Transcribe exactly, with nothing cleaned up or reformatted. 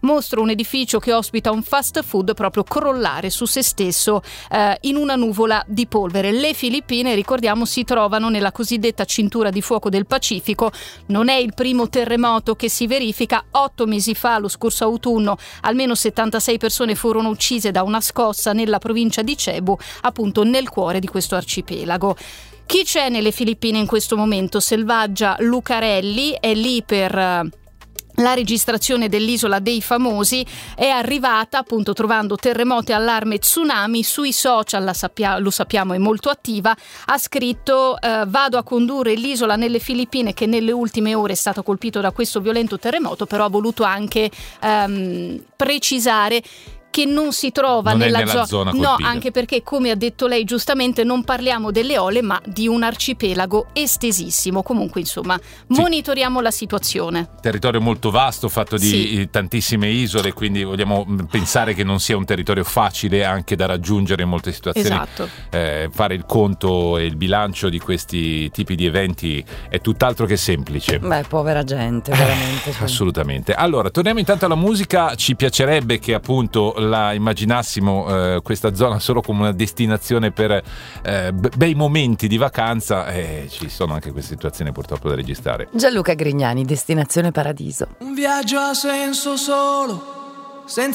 mostra un edificio che ospita un fast food proprio crollare su se stesso eh, in una nuvola di polvere. Le Filippine, ricordiamo, si trovano nella cosiddetta cintura di fuoco del Pacifico. Non è il primo terremoto che si verifica. Otto mesi fa, lo scorso autunno, almeno settantasei persone furono uccise da una scossa nella provincia di Cebu, appunto nel cuore di questo arcipelago. Chi c'è nelle Filippine in questo momento? Selvaggia Lucarelli è lì per la registrazione dell'Isola dei Famosi, è arrivata appunto trovando terremoti, allarme, tsunami. Sui social, la sappia, lo sappiamo, è molto attiva. Ha scritto eh, vado a condurre l'isola nelle Filippine che nelle ultime ore è stato colpito da questo violento terremoto, però ha voluto anche ehm, precisare che non si trova non nella, nella zo- zona colpita. No, anche perché, come ha detto lei giustamente, non parliamo delle Eole ma di un arcipelago estesissimo. Comunque, insomma, sì. monitoriamo la situazione. Territorio molto vasto, fatto di sì. tantissime isole, quindi vogliamo pensare che non sia un territorio facile anche da raggiungere in molte situazioni. Esatto. Eh, fare il conto e il bilancio di questi tipi di eventi è tutt'altro che semplice. Beh, povera gente, veramente. Eh, assolutamente. Allora, torniamo intanto alla musica. Ci piacerebbe che appunto la immaginassimo eh, questa zona solo come una destinazione per eh, bei momenti di vacanza, e eh, ci sono anche queste situazioni purtroppo da registrare. Gianluca Grignani, Destinazione Paradiso. Un viaggio a senso solo, senza